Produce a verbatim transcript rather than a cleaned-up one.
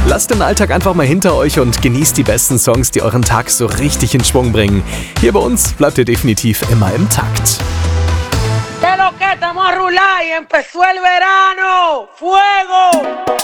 Lasst den Alltag einfach mal hinter euch und genießt die besten Songs, die euren Tag so richtig in Schwung bringen. Hier bei uns bleibt ihr definitiv immer im Takt. ¿Qué lo que estamos a rular y empezó el verano? ¡Fuego!